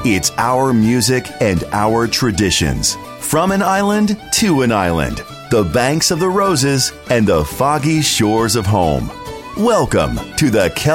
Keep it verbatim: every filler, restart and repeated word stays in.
It's our music and our traditions. From an island to an island, the banks of the roses and the foggy shores of home. Welcome to the Kel